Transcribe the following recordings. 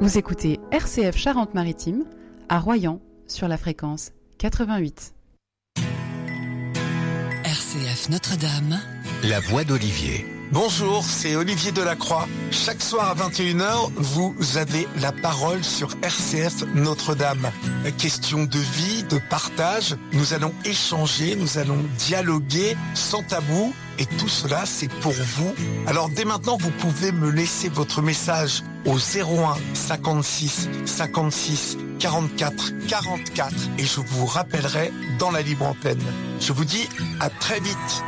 Vous écoutez RCF Charente-Maritime à Royan sur la fréquence 88. RCF Notre-Dame, la voix d'Olivier. Bonjour, c'est Olivier Delacroix. Chaque soir à 21h, vous avez la parole sur RCF Notre-Dame. Question de vie, de partage, nous allons échanger, nous allons dialoguer sans tabou. Et tout cela, c'est pour vous. Alors dès maintenant, vous pouvez me laisser votre message au 01 56 56 44 44 et je vous rappellerai dans la libre antenne. Je vous dis à très vite.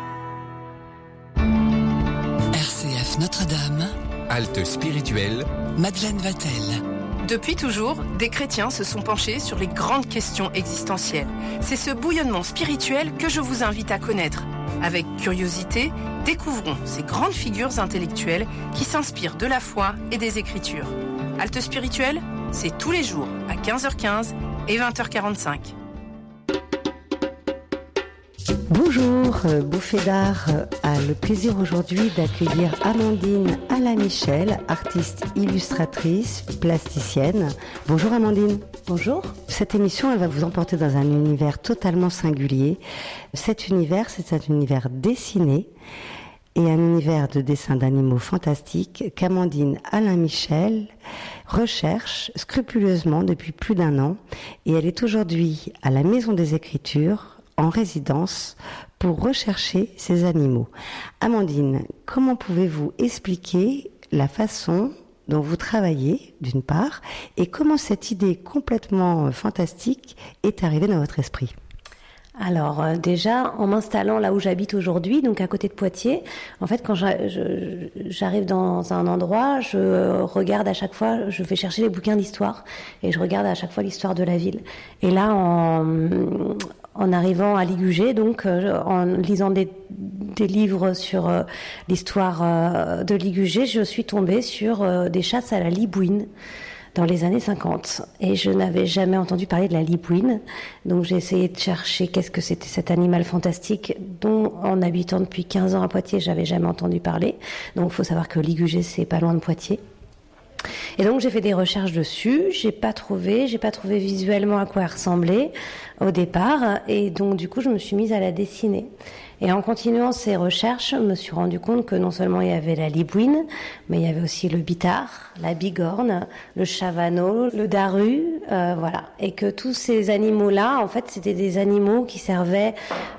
RCF Notre-Dame, Halte spirituelle, Madeleine Vatel. Depuis toujours, des chrétiens se sont penchés sur les grandes questions existentielles. C'est ce bouillonnement spirituel que je vous invite à connaître. Avec curiosité, découvrons ces grandes figures intellectuelles qui s'inspirent de la foi et des Écritures. Halte spirituelle, c'est tous les jours à 15h15 et 20h45. Bonjour, Bouffée d'Art a le plaisir aujourd'hui d'accueillir Amandine Alain-Michel, artiste illustratrice, plasticienne. Bonjour Amandine. Bonjour. Cette émission, elle va vous emporter dans un univers totalement singulier. Cet univers, c'est un univers dessiné et un univers de dessins d'animaux fantastiques qu'Amandine Alain-Michel recherche scrupuleusement depuis plus d'1 an. Et elle est aujourd'hui à la Maison des Écritures, en résidence, pour rechercher ces animaux. Amandine, comment pouvez-vous expliquer la façon dont vous travaillez, d'une part, et comment cette idée complètement fantastique est arrivée dans votre esprit ? Alors déjà, en m'installant là où j'habite aujourd'hui, donc à côté de Poitiers, en fait quand j'arrive dans un endroit, je regarde à chaque fois, je vais chercher les bouquins d'histoire et je regarde à chaque fois l'histoire de la ville. Et là, en arrivant à Ligugé, donc en lisant des livres sur l'histoire de Ligugé, je suis tombée sur des chasses à la libouine dans les années 50. Et je n'avais jamais entendu parler de la libouine. Donc j'ai essayé de chercher qu'est-ce que c'était cet animal fantastique dont, en habitant depuis 15 ans à Poitiers, j'avais jamais entendu parler. Donc il faut savoir que Ligugé, c'est pas loin de Poitiers. Et donc j'ai fait des recherches dessus, j'ai pas trouvé visuellement à quoi elle ressemblait au départ, et donc du coup je me suis mise à la dessiner. Et en continuant ces recherches, je me suis rendu compte que non seulement il y avait la libouine, mais il y avait aussi le bitard, la bigorne, le chavanneau, le daru, voilà. Et que tous ces animaux-là, en fait, c'était des animaux qui servaient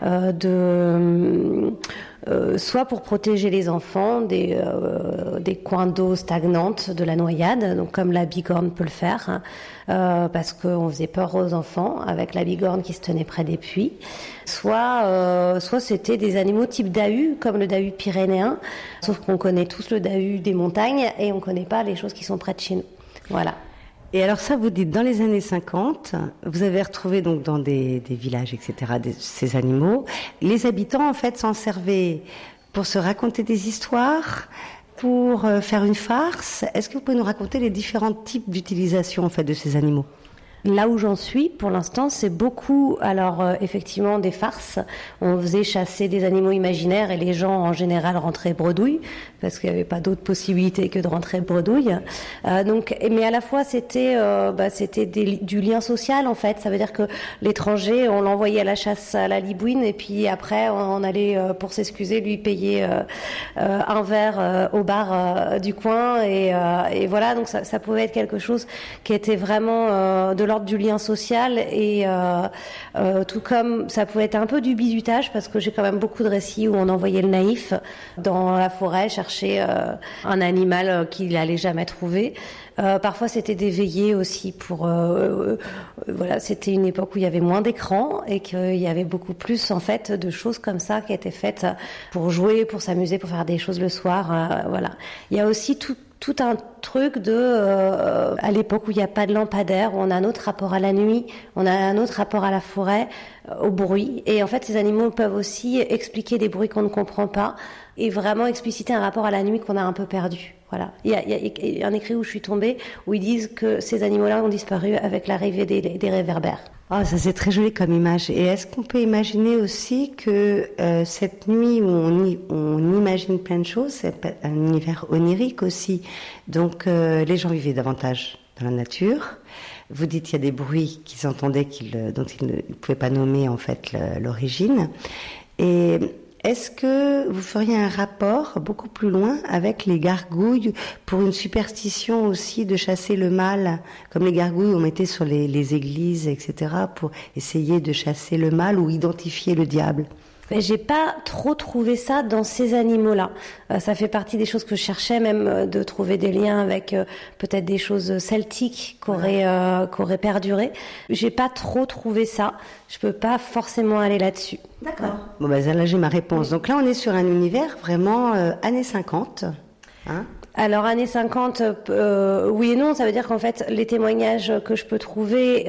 soit pour protéger les enfants des coins d'eau stagnantes, de la noyade, donc comme la bigorne peut le faire, parce qu'on faisait peur aux enfants avec la bigorne qui se tenait près des puits, soit c'était des animaux type dahu, comme le dahu pyrénéen, sauf qu'on connaît tous le dahu des montagnes et on connaît pas les choses qui sont près de chez nous. Voilà. Et alors ça, vous dites, dans les années 50, vous avez retrouvé donc dans des villages, etc., ces animaux. Les habitants, en fait, s'en servaient pour se raconter des histoires, pour faire une farce. Est-ce que vous pouvez nous raconter les différents types d'utilisation, en fait, de ces animaux ? Là où j'en suis, pour l'instant, c'est beaucoup, effectivement, des farces. On faisait chasser des animaux imaginaires et les gens, en général, rentraient bredouilles, parce qu'il n'y avait pas d'autre possibilité que de rentrer bredouille. Mais à la fois, c'était du lien social, en fait. Ça veut dire que l'étranger, on l'envoyait à la chasse à la libouine, et puis après, on allait, pour s'excuser, lui payer un verre au bar du coin, et voilà. Donc ça pouvait être quelque chose qui était vraiment de l'ordre du lien social, et tout comme ça pouvait être un peu du bizutage, parce que j'ai quand même beaucoup de récits où on envoyait le naïf dans la forêt chercher un animal qu'il n'allait jamais trouver. Parfois c'était des veillées aussi pour voilà, c'était une époque où il y avait moins d'écrans et qu'il y avait beaucoup plus en fait de choses comme ça qui étaient faites pour jouer, pour s'amuser, pour faire des choses le soir, voilà. Il y a aussi tout un truc à l'époque où il n'y a pas de lampadaire, où on a un autre rapport à la nuit, on a un autre rapport à la forêt, au bruit. Et en fait, ces animaux peuvent aussi expliquer des bruits qu'on ne comprend pas et vraiment expliciter un rapport à la nuit qu'on a un peu perdu. Voilà. Il y a un écrit où je suis tombée où ils disent que ces animaux-là ont disparu avec l'arrivée des réverbères. Ah, ça c'est très joli comme image. Et est-ce qu'on peut imaginer aussi que cette nuit où on imagine plein de choses, c'est un univers onirique aussi. Donc les gens vivaient davantage dans la nature. Vous dites qu'il y a des bruits qu'ils entendaient dont ils ne pouvaient pas nommer en fait l'origine. Et est-ce que vous feriez un rapport beaucoup plus loin avec les gargouilles pour une superstition aussi de chasser le mal, comme les gargouilles on mettait sur les églises, etc., pour essayer de chasser le mal ou identifier le diable? Mais j'ai pas trop trouvé ça dans ces animaux-là. Ça fait partie des choses que je cherchais, même de trouver des liens avec peut-être des choses celtiques qui auraient perduré. J'ai pas trop trouvé ça. Je peux pas forcément aller là-dessus. D'accord. Bon, là j'ai ma réponse. Donc là on est sur un univers vraiment années 50. Hein? Alors, années 50, oui et non, ça veut dire qu'en fait, les témoignages que je peux trouver,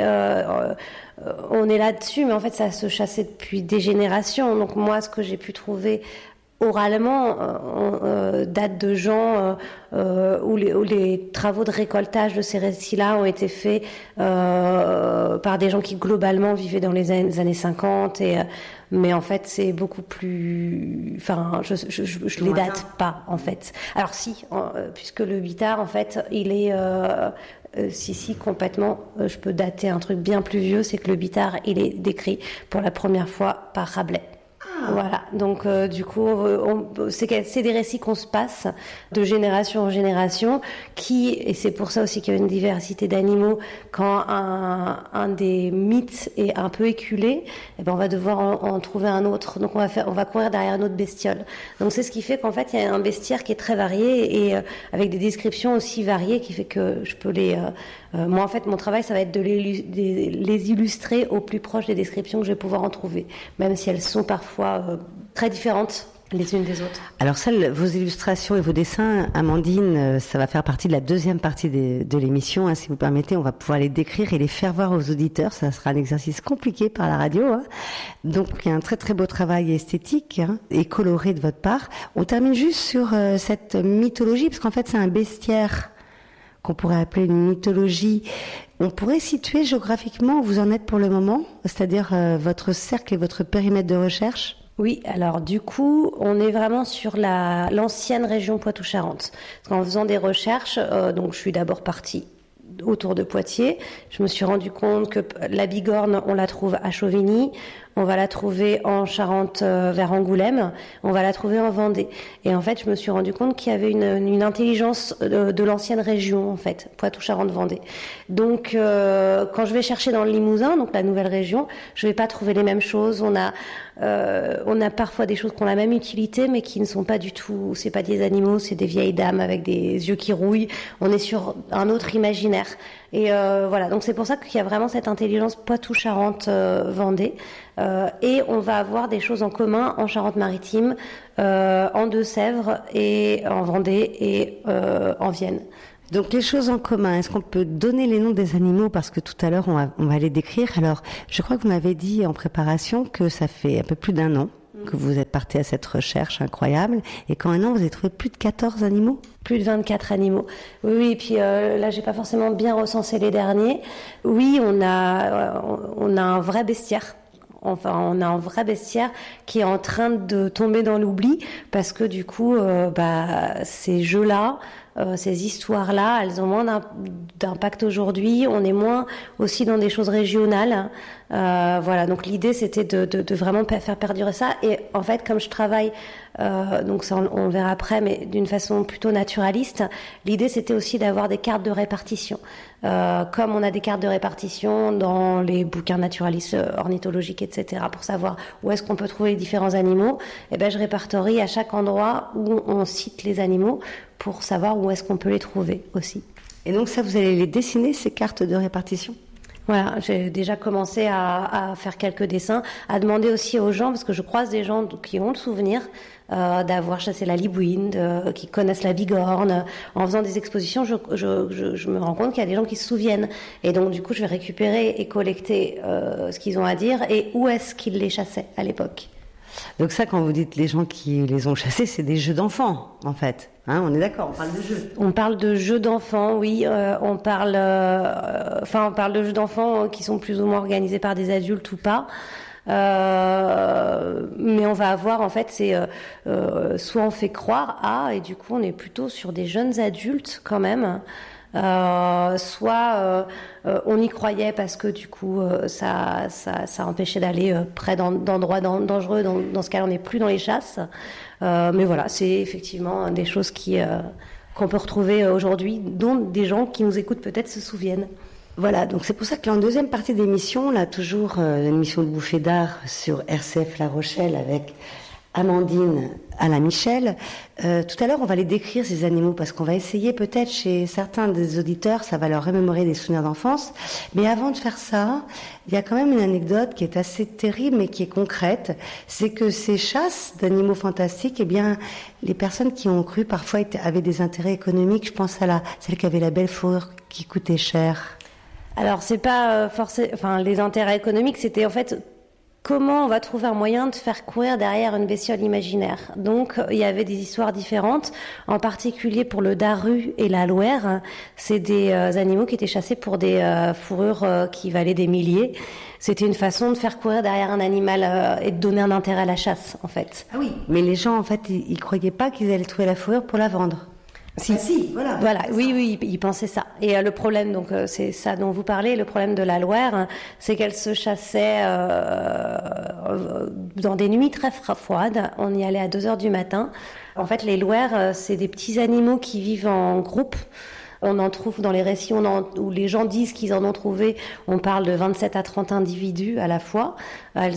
on est là-dessus, mais en fait, ça se chassait depuis des générations. Donc moi, ce que j'ai pu trouver oralement date de gens où les travaux de récoltage de ces récits-là ont été faits par des gens qui globalement vivaient dans les années 50 mais en fait c'est beaucoup plus, enfin je les date pas en fait. Alors si, puisque le bitard en fait il est si complètement, je peux dater un truc bien plus vieux, c'est que le bitard il est décrit pour la première fois par Rabelais. Voilà, donc du coup, c'est des récits qu'on se passe de génération en génération, et c'est pour ça aussi qu'il y a une diversité d'animaux. Quand un des mythes est un peu éculé, eh ben on va devoir en trouver un autre. Donc on va courir derrière un autre bestiole. Donc c'est ce qui fait qu'en fait il y a un bestiaire qui est très varié et avec des descriptions aussi variées, qui fait que je peux moi en fait mon travail ça va être de les illustrer au plus proche des descriptions que je vais pouvoir en trouver, même si elles sont parfois très différentes les unes des autres. Alors ça, vos illustrations et vos dessins, Amandine, ça va faire partie de la deuxième partie de l'émission. Hein, si vous permettez, on va pouvoir les décrire et les faire voir aux auditeurs. Ça sera un exercice compliqué par la radio. Hein. Donc il y a un très très beau travail esthétique et coloré de votre part. On termine juste sur cette mythologie, parce qu'en fait c'est un bestiaire qu'on pourrait appeler une mythologie. On pourrait situer géographiquement où vous en êtes pour le moment, c'est-à-dire votre cercle et votre périmètre de recherche? Oui, alors du coup, on est vraiment sur l'ancienne région Poitou-Charentes. En faisant des recherches, donc je suis d'abord partie autour de Poitiers. Je me suis rendu compte que la bigorne, on la trouve à Chauvigny, on va la trouver en Charente vers Angoulême, on va la trouver en Vendée. Et en fait, je me suis rendu compte qu'il y avait une intelligence de l'ancienne région, en fait, Poitou-Charentes-Vendée. Donc, quand je vais chercher dans le Limousin, donc la nouvelle région, je vais pas trouver les mêmes choses. On a parfois des choses qui ont la même utilité, mais qui ne sont pas du tout, c'est pas des animaux, c'est des vieilles dames avec des yeux qui rouillent. On est sur un autre imaginaire. Et voilà, donc c'est pour ça qu'il y a vraiment cette intelligence Poitou-Charentes-Vendée. Et on va avoir des choses en commun en Charente-Maritime, en Deux-Sèvres et en Vendée et en Vienne. Donc les choses en commun, est-ce qu'on peut donner les noms des animaux, parce que tout à l'heure on va les décrire. Alors je crois que vous m'avez dit en préparation que ça fait un peu plus d'un an que vous êtes parti à cette recherche incroyable, et qu'en un an vous avez trouvé plus de 14 animaux. Plus de 24 animaux. Oui, et puis là j'ai pas forcément bien recensé les derniers. Oui, on a un vrai bestiaire. Enfin, on a un vrai bestiaire qui est en train de tomber dans l'oubli, parce que du coup, ces jeux-là, ces histoires-là, elles ont moins d'impact aujourd'hui. On est moins aussi dans des choses régionales. Voilà, donc l'idée c'était de vraiment faire perdurer ça. Et en fait, comme je travaille, donc ça on verra après, mais d'une façon plutôt naturaliste, l'idée c'était aussi d'avoir des cartes de répartition. Comme on a des cartes de répartition dans les bouquins naturalistes, ornithologiques, etc., pour savoir où est-ce qu'on peut trouver les différents animaux, et ben je répertorie à chaque endroit où on cite les animaux pour savoir où est-ce qu'on peut les trouver aussi. Et donc ça, vous allez les dessiner, ces cartes de répartition ? Voilà, j'ai déjà commencé à faire quelques dessins, à demander aussi aux gens, parce que je croise des gens qui ont le souvenir d'avoir chassé la libouine, qui connaissent la bigorne. En faisant des expositions, je me rends compte qu'il y a des gens qui se souviennent. Et donc, du coup, je vais récupérer et collecter ce qu'ils ont à dire et où est-ce qu'ils les chassaient à l'époque. Donc ça, quand vous dites les gens qui les ont chassés, c'est des jeux d'enfants, en fait. Hein, on est d'accord, on parle de jeux. On parle de jeux d'enfants, oui. On parle de jeux d'enfants qui sont plus ou moins organisés par des adultes ou pas. Mais on va avoir, en fait, soit on fait croire à, et du coup on est plutôt sur des jeunes adultes quand même. Soit on y croyait parce que du coup ça empêchait d'aller près d'endroits dangereux. Dans ce cas-là, on n'est plus dans les chasses. Mais voilà, c'est effectivement des choses qu'on peut retrouver aujourd'hui, dont des gens qui nous écoutent peut-être se souviennent. Voilà, donc c'est pour ça que là, en deuxième partie d'émission, là toujours l'émission de Bouffée d'Art sur RCF La Rochelle avec Amandine à la Michel. Tout à l'heure, on va les décrire, ces animaux, parce qu'on va essayer peut-être chez certains des auditeurs, ça va leur remémorer des souvenirs d'enfance. Mais avant de faire ça, il y a quand même une anecdote qui est assez terrible, mais qui est concrète. C'est que ces chasses d'animaux fantastiques, eh bien, les personnes qui ont cru parfois avaient des intérêts économiques. Je pense à celle qui avait la belle fourrure qui coûtait cher. Alors, c'est pas les intérêts économiques, c'était en fait comment on va trouver un moyen de faire courir derrière une bestiole imaginaire. Donc, il y avait des histoires différentes, en particulier pour le daru et la louer. C'est des animaux qui étaient chassés pour des fourrures qui valaient des milliers. C'était une façon de faire courir derrière un animal et de donner un intérêt à la chasse, en fait. Ah oui, mais les gens, en fait, ils croyaient pas qu'ils allaient trouver la fourrure pour la vendre. Si, voilà. Voilà, oui, ils pensaient ça. Et le problème, donc, c'est ça dont vous parlez, le problème de la louer, c'est qu'elle se chassait dans des nuits très froides. On y allait à 2h du matin. En fait, les louers, c'est des petits animaux qui vivent en groupe. On en trouve dans les récits où les gens disent qu'ils en ont trouvé. On parle de 27 à 30 individus à la fois. Elles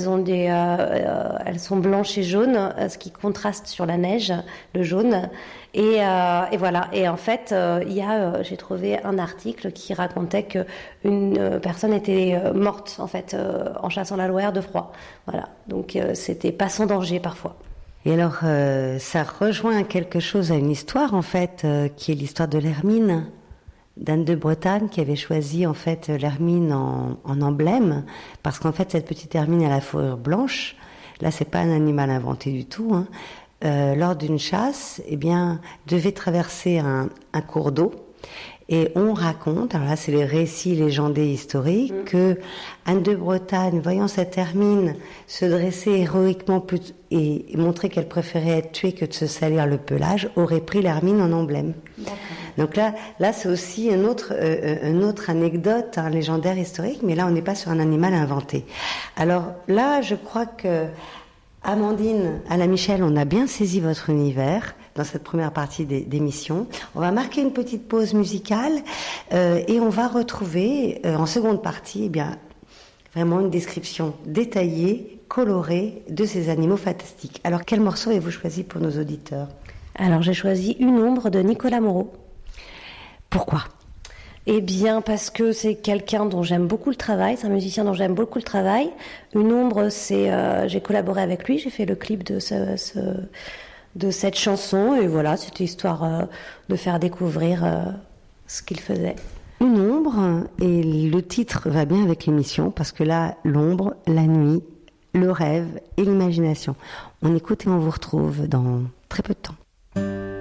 sont blanches et jaunes, ce qui contraste sur la neige, le jaune. Et voilà. Et en fait, j'ai trouvé un article qui racontait que une personne était morte en fait en chassant la louer de froid. Voilà. Donc c'était pas sans danger parfois. Et alors, ça rejoint quelque chose à une histoire, en fait, qui est l'histoire de l'hermine, d'Anne de Bretagne, qui avait choisi, en fait, l'hermine en emblème, parce qu'en fait, cette petite hermine à la fourrure blanche, là, c'est pas un animal inventé du tout, hein, lors d'une chasse, eh bien, devait traverser un cours d'eau. Et on raconte, alors là c'est les récits légendés historiques, que Anne de Bretagne, voyant cette hermine se dresser héroïquement et montrer qu'elle préférait être tuée que de se salir le pelage, aurait pris l'hermine en emblème. D'accord. Donc là c'est aussi une autre anecdote légendaire historique, mais là on n'est pas sur un animal inventé. Alors là je crois que Amandine, à la Michel, on a bien saisi votre univers dans cette première partie d'émission. On va marquer une petite pause musicale et on va retrouver en seconde partie, eh bien, vraiment une description détaillée, colorée de ces animaux fantastiques. Alors, quel morceau avez-vous choisi pour nos auditeurs ? Alors, j'ai choisi Une ombre de Nicolas Moreau. Pourquoi ? Eh bien, parce que c'est quelqu'un dont j'aime beaucoup le travail, c'est un musicien dont j'aime beaucoup le travail. Une ombre, j'ai collaboré avec lui, j'ai fait le clip de cette chanson, et voilà, c'était histoire de faire découvrir ce qu'il faisait. Une ombre, et le titre va bien avec l'émission, parce que là, l'ombre, la nuit, le rêve et l'imagination. On écoute et on vous retrouve dans très peu de temps.